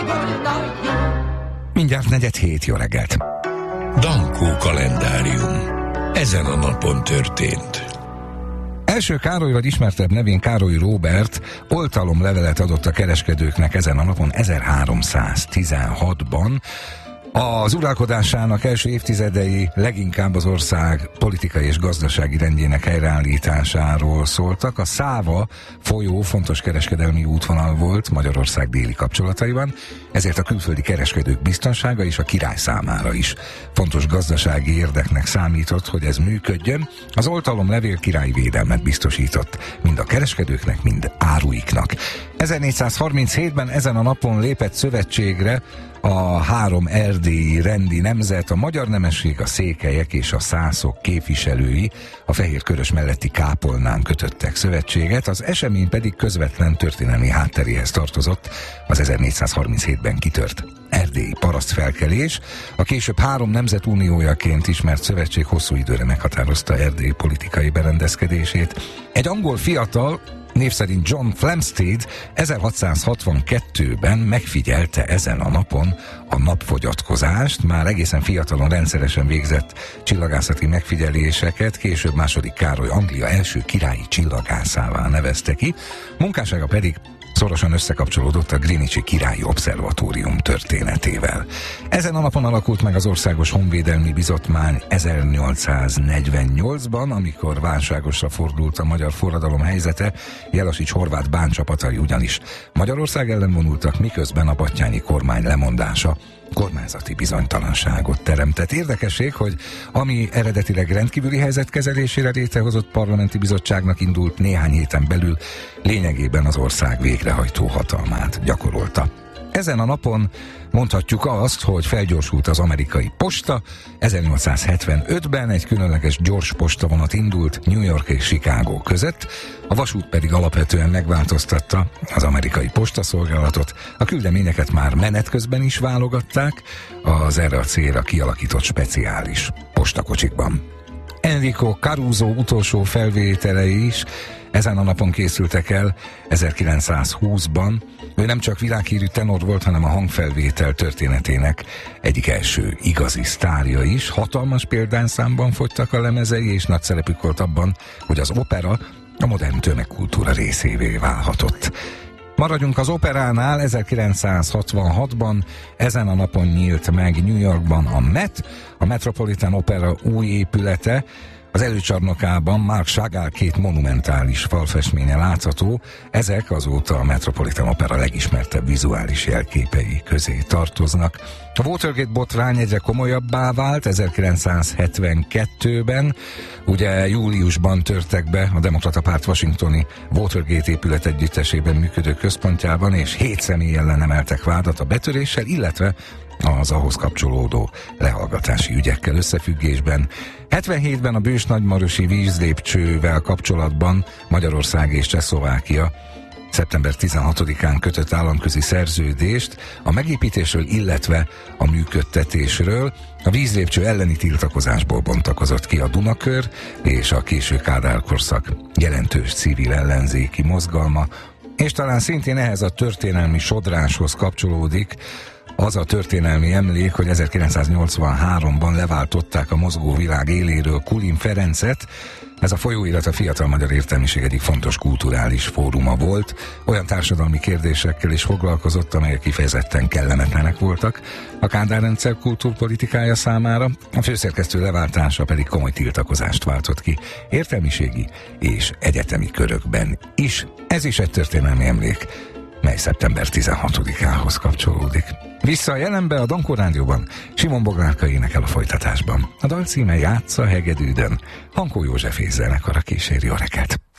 Mindjárt 4:07, jó reggelt! Dankó kalendárium. Ezen a napon történt. Első Károly, vagy ismertebb nevén Károly Róbert oltalomlevelet adott a kereskedőknek ezen a napon 1316-ban. Az uralkodásának első évtizedei leginkább az ország politikai és gazdasági rendjének helyreállításáról szóltak. A Száva folyó fontos kereskedelmi útvonal volt Magyarország déli kapcsolataiban, ezért a külföldi kereskedők biztonsága és a király számára is fontos gazdasági érdeknek számított, hogy ez működjön. Az oltalomlevél királyi védelmet biztosított mind a kereskedőknek, mind áruiknak. 1437-ben ezen a napon lépett szövetségre a három erdélyi rendi nemzet, a magyar nemesség, a székelyek és a szászok képviselői a Fehérkörös melletti Kápolnán kötöttek szövetséget, az esemény pedig közvetlen történelmi hátteréhez tartozott az 1437-ben kitört erdélyi parasztfelkelés. A később három nemzet uniójaként ismert szövetség hosszú időre meghatározta Erdély politikai berendezkedését. Egy angol fiatal, név szerint John Flamsteed 1662-ben megfigyelte ezen a napon a napfogyatkozást, már egészen fiatalon rendszeresen végzett csillagászati megfigyeléseket, később II. Károly Anglia első királyi csillagászává nevezte ki, munkássága pedig szorosan összekapcsolódott a Greenwichi Királyi Obszervatórium történetével. Ezen a napon alakult meg az Országos Honvédelmi Bizottmány 1848-ban, amikor válságosra fordult a magyar forradalom helyzete, Jelasics horvát báncsapatai ugyanis Magyarország ellen vonultak, miközben a batthyáni kormány lemondása kormányzati bizonytalanságot teremtett. Érdekesség, hogy ami eredetileg rendkívüli helyzet kezelésére létrehozott parlamenti bizottságnak indult, néhány héten belül lényegében az ország végrehajtó hatalmát gyakorolta. Ezen a napon mondhatjuk azt, hogy felgyorsult az amerikai posta. 1875-ben egy különleges gyors postavonat indult New York és Chicago között, a vasút pedig alapvetően megváltoztatta az amerikai postaszolgálatot, a küldeményeket már menet közben is válogatták az erre a célra kialakított speciális postakocsikban. Enrico Caruso utolsó felvételei is ezen a napon készültek el 1920-ban. Ő nem csak világhírű tenor volt, hanem a hangfelvétel történetének egyik első igazi sztárja is. Hatalmas példányszámban fogytak a lemezei, és nagy szerepük volt abban, hogy az opera a modern tömegkultúra részévé válhatott. Maradjunk az operánál. 1966-ban ezen a napon nyílt meg New Yorkban a Met, a Metropolitan Opera új épülete. Az előcsarnokában Marc Chagall két monumentális falfestménye látható, ezek azóta a Metropolitan Opera legismertebb vizuális jelképei közé tartoznak. A Watergate botrány egyre komolyabbá vált 1972-ben, ugye júliusban törtek be a Demokrata Párt washingtoni Watergate épület együttesében működő központjában, és 7 személy ellen emeltek vádat a betöréssel, illetve az ahhoz kapcsolódó lehallgatási ügyekkel összefüggésben. 77-ben a Bős-Nagymarosi vízlépcsővel kapcsolatban Magyarország és Csehszlovákia szeptember 16-án kötött államközi szerződést a megépítésről, illetve a működtetésről. A vízlépcső elleni tiltakozásból bontakozott ki a Dunakör és a késő Kádár korszak jelentős civil ellenzéki mozgalma, és talán szintén ehhez a történelmi sodráshoz kapcsolódik az a történelmi emlék, hogy 1983-ban leváltották a mozgóvilág éléről Kulin Ferencet. Ez a folyóirat a fiatal magyar értelmiség egyik fontos kulturális fóruma volt. Olyan társadalmi kérdésekkel is foglalkozott, amelyek kifejezetten kellemetlenek voltak a Kádár-rendszer kultúrpolitikája számára. A főszerkesztő leváltása pedig komoly tiltakozást váltott ki értelmiségi és egyetemi körökben is. Ez is egy történelmi emlék, mely szeptember 16-ához kapcsolódik. Vissza a jelenbe, a Dankó Rádióban Simon Boglárka énekel a folytatásban. A dal címe Játsza hegedűdön. Hankó József zenekara kíséri a reggelt.